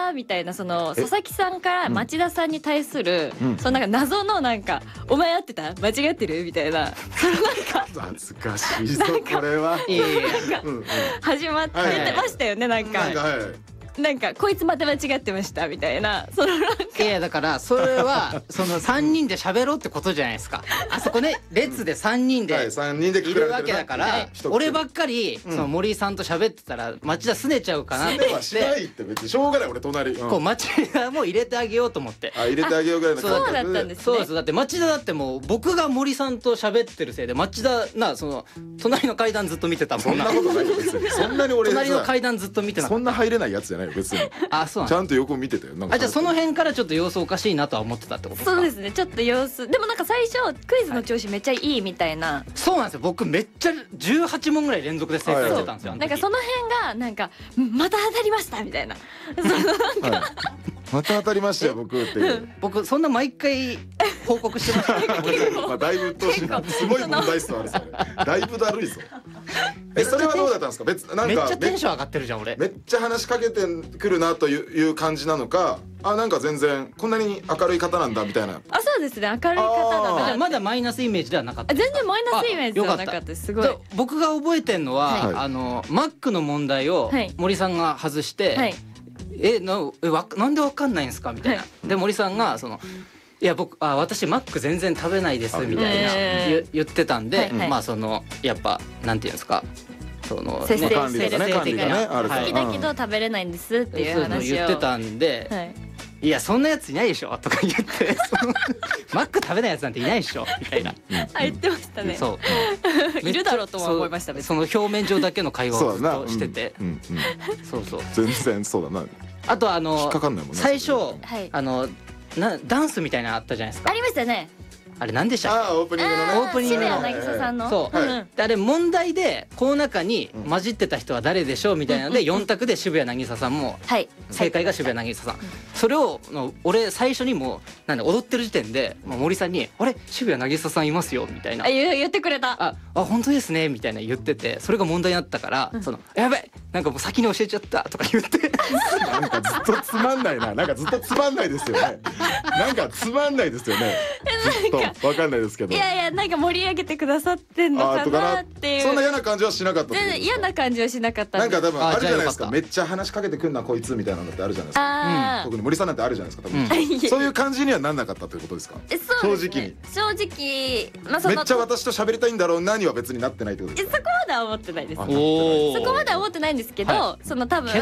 たみたいな、その佐々木さんから町田さんに対する、そのなんか謎のなんかお前合ってた間違ってるみたいな、そのなんか恥ずかしいぞこれは。 始まってましたよね、なんか。なんかこいつまた間違ってましたみたいな、そのなんかいやだからそれはその3人で喋ろうってことじゃないですか。あそこね列で3人でいるわけだから、俺ばっかりその森井さんと喋ってたら町田すねちゃうかなって思って、 しないって別にしょうがない。俺隣こう町田も入れてあげようと思って。 入れてあげようぐらいのそうだったんですね。 そうです。だって町田だってもう僕が森さんと喋ってるせいで町田な、その隣の階段ずっと見てたもん。 そんなことないよ別に。そんなに俺隣の階段ずっと見てなかった。 そんな入れないやつじゃないよ別に。 あ、そうなんちゃんと横見てたよ。 あ、じゃあその辺からちょっと様子おかしいなとは思ってたってことですか。 そうですね、ちょっと様子でもなんか最初クイズの調子めっちゃいいみたいな、 そうなんですよ。僕めっちゃ18問ぐらい連続で正解してたんですよ。 なんかその辺がなんかまた当たりましたみたいな、そのなんかまた当たりましたよ僕っていう。 僕そんな毎回報告してましたまあだいぶとしすごい問題数あるそれ。だいぶだるいぞ。それはどうだったんですか。別なんかめっちゃテンション上がってるじゃん俺。 めっちゃ話しかけてくるなという感じなのか、あ、なんか全然こんなに明るい方なんだみたいな。 あ、そうですね、明るい方だな。 まだマイナスイメージではなかった。 全然マイナスイメージではなかったです。すごい。 僕が覚えてんのはマックの問題を森さんが外して、なんでわかんないんですかみたいな。で森さんがそのいや私マック全然食べないですみたいな言ってたんで、まあそのやっぱなんていうんですか、その節制管理がねあるから。 好きだけど食べれないんですっていう話を言ってたんで、いやそんなやついないでしょとか言ってマック食べないやつなんていないでしょみたいな。 あ、言ってましたね。 そういるだろうとは思いました。 その表面上だけの会話をずっとしてて、そうそう全然そうだな。 あと引っかかんないもんね最初ダンスみたいなのあったじゃないですか。 ありましたね。 あれ何でしたっけ。 あ、オープニングのね。 オープニングの渋谷渚さんの。 そう。あれ問題でこの中に混じってた人は誰でしょうみたいなので4択で渋谷渚さんも正解が渋谷渚さん。それを俺最初にもなんで踊ってる時点で森さんに「あれ渋谷渚さんいますよ」みたいな。 言ってくれた。 あ、本当ですねみたいな言ってて、それが問題になったからそのやべなんかもう先に教えちゃったとか言って。 なんかずっとつまんないな。なんかずっとつまんないですよね。なんかつまんないですよね。ずっとわかんないですけど。 いやいや、なんか盛り上げてくださってんのかなっていう。 そんな嫌な感じはしなかった。 全然嫌な感じはしなかった。 なんか多分あるじゃないですか。めっちゃ話しかけてくんなこいつみたいなのってあるじゃないですか。特に森さんなんてあるじゃないですか。多分そういう感じにはなんなかったということですか。正直に。 正直めっちゃ私と喋りたいんだろうなには別になってないってことですか。 そこまでは思ってないです。そこまでは思ってないんですけど、その多分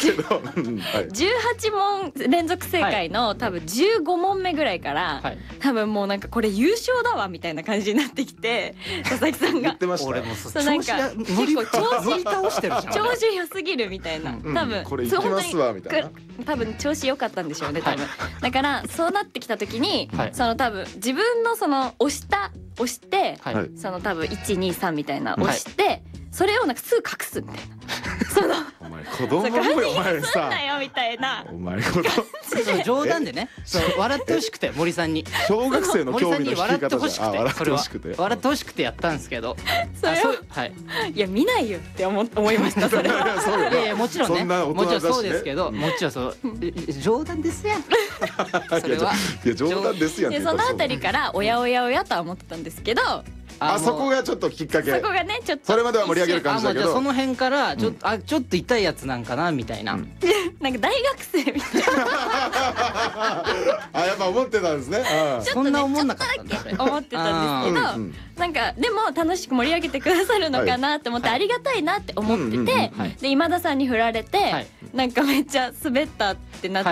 18問連続正解の多分15問目ぐらいから多分もうなんかこれ優勝だわみたいな感じになってきて、佐々木さんが言ってました。 俺もそうなんか結構倒してるじゃん。 調子良すぎるみたいな。多分これ行きますわみたいな。 多分調子良かったんでしょうね多分。だからそうなってきた時にその多分自分のその押してその多分123みたいな押してそれをなんかすぐ隠すみたいな。そのお前子供っぽいお前さ。 みたいな。 お前子供。 冗談でね。笑ってほしくて森さんに。 小学生の興味の引き方じゃん。 笑ってほしくて。笑ってほしくてやったんですけど。 それはいや見ないよって思いましたそれは。 いやもちろんね。もちろんそうですけど、もちろんそう冗談ですやん。それは。 いや冗談ですやん。 そのあたりからおやおやおやとは思ってたんですけど。 あそこがちょっときっかけ。 そこがねちょっとそれまでは盛り上げる感じだけど、 その辺からちょっと痛いやつなんかなみたいな。 なんか大学生みたいな。 あ、やっぱ思ってたんですね。 そんな思んなかったんだ。 思ってたんですけど、なんかでも楽しく盛り上げてくださるのかなって思ってありがたいなって思ってて、で今田さんに振られてなんかめっちゃ滑ったってなって、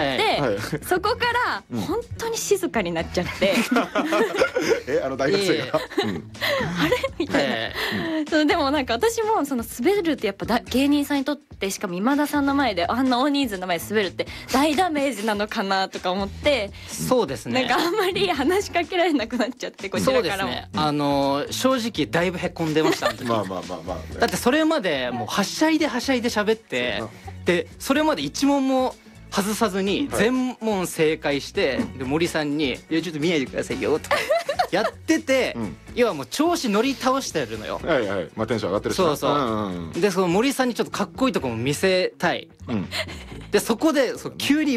そこから本当に静かになっちゃって。 大学生が。 あれみたいな。でもなんか私もその滑るってやっぱ芸人さんにとってしかも今田さんの前であんな大人数の前で滑るって大ダメージなのかなとか思って、 そうですね。 なんかあんまり話しかけられなくなっちゃってこちらからも。 正直だいぶへこんでました。 まあ。 だってそれまでもうはしゃいで喋って、でそれまで1問も外さずに全問正解してで森さんに「いやちょっと見ないでくださいよ」とかやってて、要はもう調子乗り倒してるのよ。 はいはい。まあテンション上がってるし。 そうそう。でその森さんにちょっとかっこいいとこも見せたい。でそこで急に